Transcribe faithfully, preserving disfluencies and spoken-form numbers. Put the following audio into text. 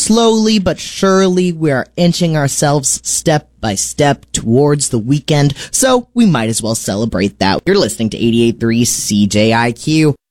Slowly but surely, we are inching ourselves step by step towards the weekend, so we might as well celebrate that. You're listening to eighty-eight point three C J I Q.